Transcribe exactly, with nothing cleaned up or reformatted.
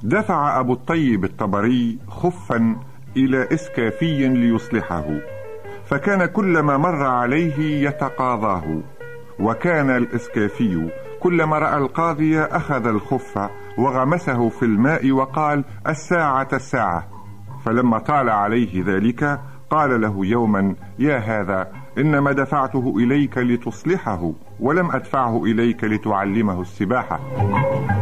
دفع أبو الطيب الطبري خفا إلى إسكافي ليصلحه، فكان كلما مر عليه يتقاضاه، وكان الإسكافي كلما رأى القاضي أخذ الخف وغمسه في الماء وقال: الساعة الساعة. فلما طال عليه ذلك قال له يوما: يا هذا، إنما دفعته إليك لتصلحه، ولم أدفعه إليك لتعلمه السباحة.